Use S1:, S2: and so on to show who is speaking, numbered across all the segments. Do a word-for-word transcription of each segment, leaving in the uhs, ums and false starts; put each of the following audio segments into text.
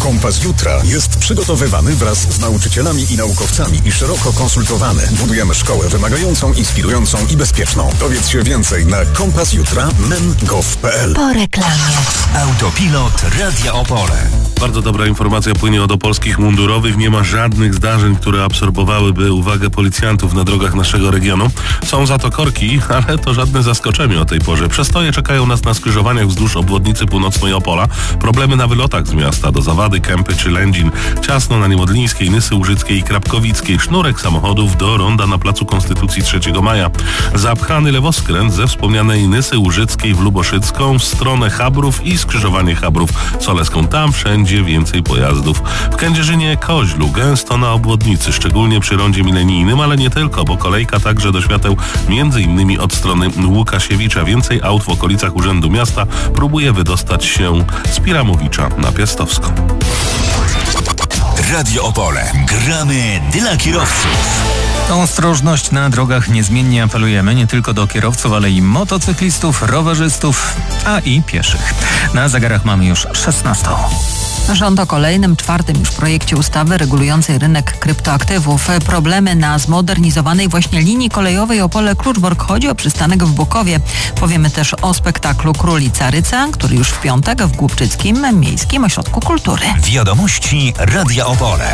S1: Kompas Jutra jest przygotowywany wraz z nauczycielami i naukowcami i szeroko konsultowany. Budujemy szkołę wymagającą, inspirującą i bezpieczną. Dowiedz się więcej na kompas jutra kropka men kropka gov kropka pe el.
S2: Po reklamie.
S3: Autopilot Radia Opole.
S4: Bardzo dobra informacja płynie od opolskich mundurowych. Nie ma żadnych zdarzeń, które absorbowałyby uwagę policjantów na drogach naszego regionu. Są za to korki, ale to żadne zaskoczenie o tej porze. Przestoje czekają nas na skrzyżowaniach wzdłuż obwodnicy północnej Opola. Problemy na wylotach z miasta do Zawady, Kępy czy Lędzin. Ciasno na Niemodlińskiej, Nysy Łużyckiej i Krapkowickiej. Sznurek samochodów do ronda na placu Konstytucji trzeciego maja. Zapchany lewoskręt ze wspomnianej Nysy Łużyckiej w Luboszycką w stronę Chabrów i skrzyżowanie Chabrów z Oleską. Tam wszędzie więcej pojazdów. W Kędzierzynie-Koźlu gęsto na obwodnicy, szczególnie przy rondzie milenijnym, ale nie tylko, bo kolejka także do świateł między innymi od strony Łukasiewicza. Więcej aut w okolicach Urzędu Miasta próbuje wydostać się z Piramowicza na Piastowską.
S3: Radio Opole. Gramy dla kierowców.
S5: O ostrożność na drogach niezmiennie apelujemy nie tylko do kierowców, ale i motocyklistów, rowerzystów, a i pieszych. Na zegarach mamy już szesnastą.
S2: Rząd o kolejnym, czwartym już projekcie ustawy regulującej rynek kryptoaktywów. Problemy na zmodernizowanej właśnie linii kolejowej Opole-Kluczbork. Chodzi o przystanek w Bukowie. Powiemy też o spektaklu Królica Ryca, który już w piątek w Głubczyckim Miejskim Ośrodku Kultury.
S3: Wiadomości Radia Opole.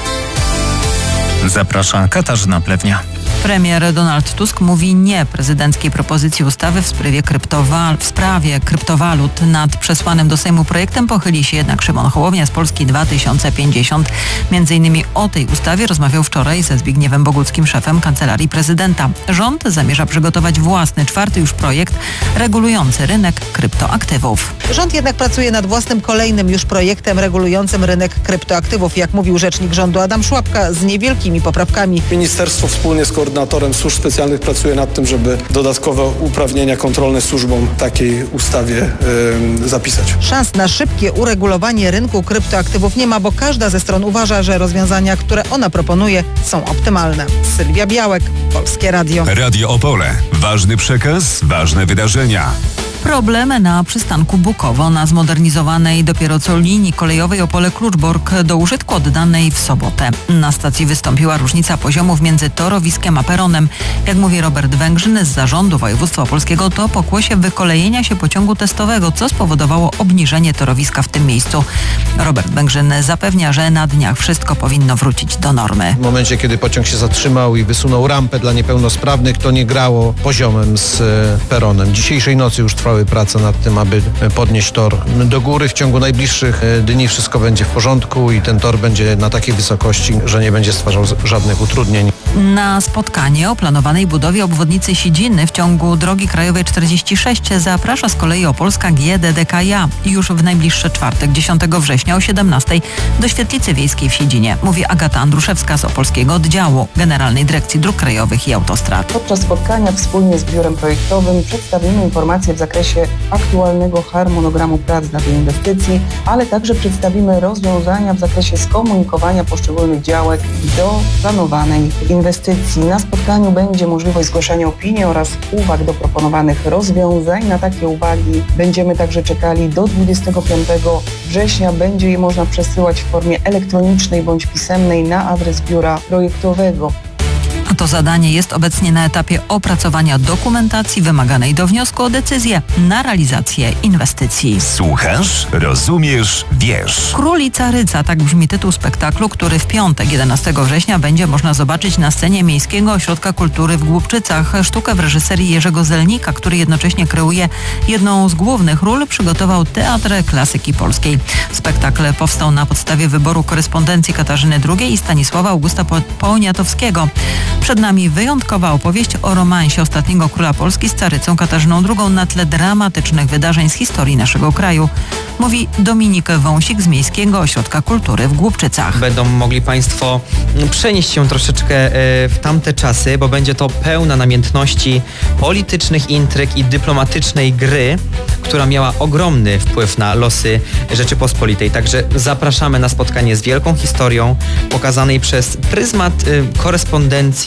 S5: Zaprasza Katarzyna Plewnia.
S2: Premier Donald Tusk mówi nie prezydenckiej propozycji ustawy w sprawie, kryptowal- w sprawie kryptowalut. Nad przesłanym do Sejmu projektem pochyli się jednak Szymon Hołownia z Polski dwa tysiące pięćdziesiąt. Między innymi o tej ustawie rozmawiał wczoraj ze Zbigniewem Boguckim, szefem Kancelarii Prezydenta. Rząd zamierza przygotować własny, czwarty już projekt regulujący rynek kryptoaktywów.
S6: Rząd jednak pracuje nad własnym, kolejnym już projektem regulującym rynek kryptoaktywów. Jak mówił rzecznik rządu Adam Szłapka, z niewielkimi poprawkami.
S7: Ministerstwo wspólnie z koordynatorem służb specjalnych pracuje nad tym, żeby dodatkowe uprawnienia kontrolne służbom takiej ustawie yy, zapisać.
S6: Szans na szybkie uregulowanie rynku kryptoaktywów nie ma, bo każda ze stron uważa, że rozwiązania, które ona proponuje, są optymalne. Sylwia Białek, Polskie Radio.
S3: Radio Opole. Ważny przekaz, ważne wydarzenia.
S2: Problemy na przystanku Bukowo. Na zmodernizowanej dopiero co linii kolejowej Opole-Kluczbork do użytku oddanej w sobotę. Na stacji wystąpiła różnica poziomów między torowiskiem a peronem. Jak mówi Robert Węgrzyn z Zarządu Województwa Opolskiego, to pokłosie wykolejenia się pociągu testowego, co spowodowało obniżenie torowiska w tym miejscu. Robert Węgrzyn zapewnia, że na dniach wszystko powinno wrócić do normy.
S8: W momencie, kiedy pociąg się zatrzymał i wysunął rampę dla niepełnosprawnych, to nie grało poziomem z peronem. Dzisiejszej nocy już trwały prace nad tym, aby podnieść tor do góry. W ciągu najbliższych dni wszystko będzie w porządku i ten tor będzie na takiej wysokości, że nie będzie stwarzał żadnych utrudnień.
S2: Na spotkanie o planowanej budowie obwodnicy Sidziny w ciągu drogi krajowej czterdzieści sześć zaprasza z kolei Opolska G D D K ja już w najbliższy czwartek, dziesiątego września o siedemnastej do Świetlicy Wiejskiej w Siedzinie. Mówi Agata Andruszewska z Opolskiego Oddziału Generalnej Dyrekcji Dróg Krajowych i Autostrad.
S9: Podczas spotkania wspólnie z biurem projektowym przedstawimy informacje w zakresie aktualnego harmonogramu prac na tej inwestycji, ale także przedstawimy rozwiązania w zakresie skomunikowania poszczególnych działek do planowanej inwestycji. Na spotkaniu będzie możliwość zgłaszania opinii oraz uwag do proponowanych rozwiązań. Na takie uwagi będziemy także czekali do dwudziestego piątego września. Będzie je można przesyłać w formie elektronicznej bądź pisemnej na adres biura projektowego.
S2: A to zadanie jest obecnie na etapie opracowania dokumentacji wymaganej do wniosku o decyzję na realizację inwestycji.
S3: Słuchasz, rozumiesz, wiesz.
S2: Królica Ryca, tak brzmi tytuł spektaklu, który w piątek, jedenastego września będzie można zobaczyć na scenie Miejskiego Ośrodka Kultury w Głubczycach. Sztukę w reżyserii Jerzego Zelnika, który jednocześnie kreuje jedną z głównych ról, przygotował Teatr Klasyki Polskiej. Spektakl powstał na podstawie wyboru korespondencji Katarzyny drugiej i Stanisława Augusta Poniatowskiego. Przed nami wyjątkowa opowieść o romansie ostatniego króla Polski z carycą Katarzyną drugą na tle dramatycznych wydarzeń z historii naszego kraju. Mówi Dominik Wąsik z Miejskiego Ośrodka Kultury w Głubczycach.
S10: Będą mogli Państwo przenieść się troszeczkę w tamte czasy, bo będzie to pełna namiętności politycznych intryg i dyplomatycznej gry, która miała ogromny wpływ na losy Rzeczypospolitej. Także zapraszamy na spotkanie z wielką historią pokazanej przez pryzmat korespondencji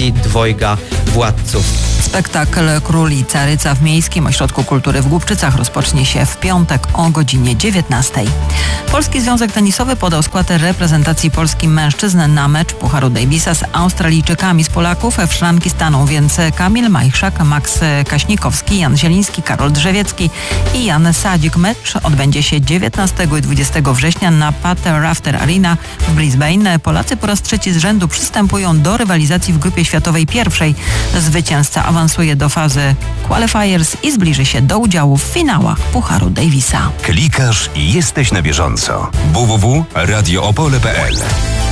S10: i dwojga władców.
S2: Spektakl Król i Caryca w Miejskim Ośrodku Kultury w Głubczycach rozpocznie się w piątek o godzinie dziewiętnastej. Polski Związek Tenisowy podał skład reprezentacji Polski mężczyzn na mecz Pucharu Davisa z Australijczykami z Polaków w szranki staną, więc Kamil Majchrzak, Max Kaśnikowski, Jan Zieliński, Karol Drzewiecki i Jan Sadzik. Mecz odbędzie się dziewiętnastego i dwudziestego września na Pat Rafter Arena w Brisbane. Polacy po raz trzeci z rzędu przystępują do rywalizacji w grupie światowej pierwszej. Zwycięzca awansuje do fazy qualifiers i zbliży się do udziału w finałach Pucharu Davisa.
S3: Klikasz i jesteś na bieżąco. w w w kropka radio opole kropka p l.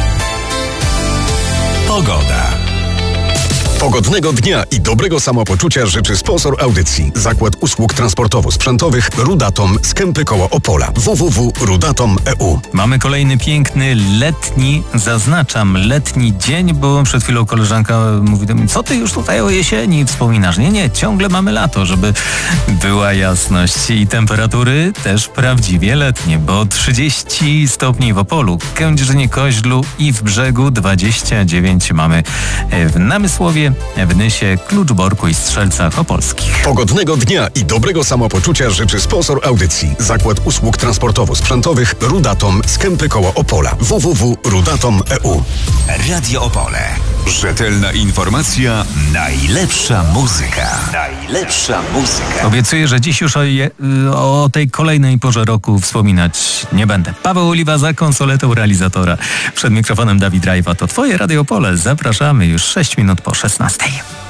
S3: Pogoda.
S1: Pogodnego dnia i dobrego samopoczucia życzy sponsor audycji. Zakład Usług Transportowo-Sprzętowych Rudatom z Kępy koło Opola. w w w kropka rudatom kropka e u.
S5: Mamy kolejny piękny, letni, zaznaczam, letni dzień, bo przed chwilą koleżanka mówi do mnie, co ty już tutaj o jesieni wspominasz? Nie, nie, ciągle mamy lato, żeby była jasność. I temperatury też prawdziwie letnie, bo trzydzieści stopni w Opolu, Kędzierzynie, Koźlu i w Brzegu, dwadzieścia dziewięć mamy w Namysłowie, w Nysie, Kluczborku i Strzelcach Opolskich.
S1: Pogodnego dnia i dobrego samopoczucia życzy sponsor audycji. Zakład Usług Transportowo-Sprzętowych Rudatom z Kępy koło Opola. w w w kropka rudatom kropka e u.
S3: Radio Opole. Rzetelna informacja, najlepsza muzyka. Najlepsza muzyka.
S5: Obiecuję, że dziś już o, je, o tej kolejnej porze roku wspominać nie będę. Paweł Oliwa za konsoletą realizatora. Przed mikrofonem Dawid Rajwa. To twoje Radio Opole. Zapraszamy już sześć minut po szesnastej.